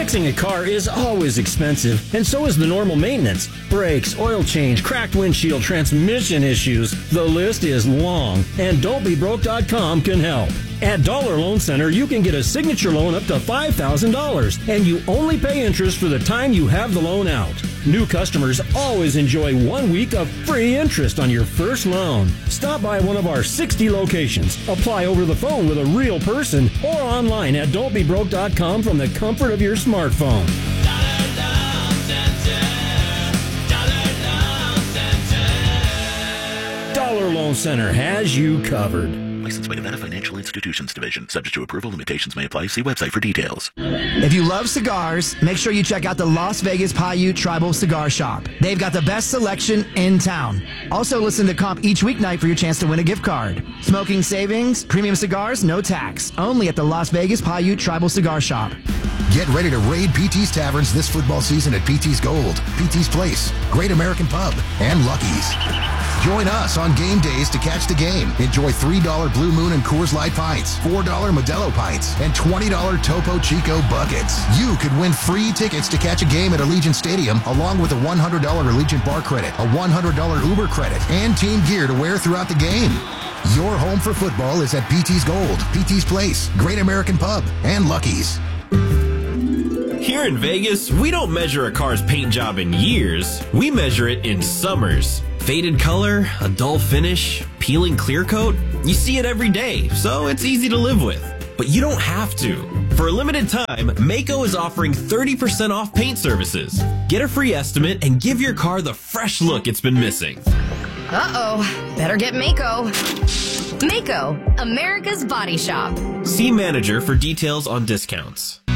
Fixing a car is always expensive, and so is the normal maintenance. Brakes, oil change, cracked windshield, transmission issues. The list is long, and Don'tBeBroke.com can help. At Dollar Loan Center, you can get a signature loan up to $5,000, and you only pay interest for the time you have the loan out. New customers always enjoy 1 week of free interest on your first loan. Stop by one of our 60 locations. Apply over the phone with a real person or online at Don'tBeBroke.com from the comfort of your smartphone. Dollar Loan Center has you covered. Licensed by Nevada Financial Institutions Division. Subject to approval. Limitations may apply. See website for details. If you love cigars, make sure you check out the Las Vegas Paiute Tribal Cigar Shop. They've got the best selection in town. Also listen to Comp each weeknight for your chance to win a gift card. Smoking savings, premium cigars, no tax. Only at the Las Vegas Paiute Tribal Cigar Shop. Get ready to raid PT's Taverns this football season at PT's Gold, PT's Place, Great American Pub, and Lucky's. Join us on game days to catch the game. Enjoy $3 Blue Moon and Coors Light pints, $4 Modelo pints, and $20 Topo Chico buckets. You could win free tickets to catch a game at Allegiant Stadium, along with a $100 Allegiant bar credit, a $100 Uber credit, and team gear to wear throughout the game. Your home for football is at PT's Gold, PT's Place, Great American Pub, and Lucky's. Here in Vegas, we don't measure a car's paint job in years. We measure it in summers. Faded color, a dull finish, peeling clear coat. You see it every day, so it's easy to live with. But you don't have to. For a limited time, Mako is offering 30% off paint services. Get a free estimate and give your car the fresh look it's been missing. Uh-oh, better get Mako. Mako, America's Body Shop. See manager for details on discounts.